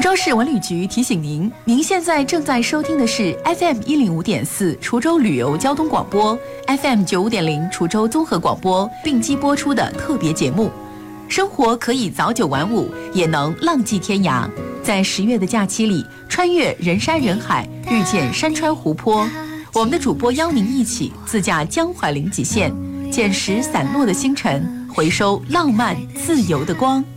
州市文旅局提醒您，您现在正在收听的是 FM 105.4滁州旅游交通广播 ，FM 95.0滁州综合广播并机播出的特别节目。生活可以早9晚5，也能浪迹天涯。在10月的假期里，穿越人山人海，遇见山川湖泊。我们的主播邀您一起自驾江淮临济县，捡拾散落的星辰，回收浪漫自由的光。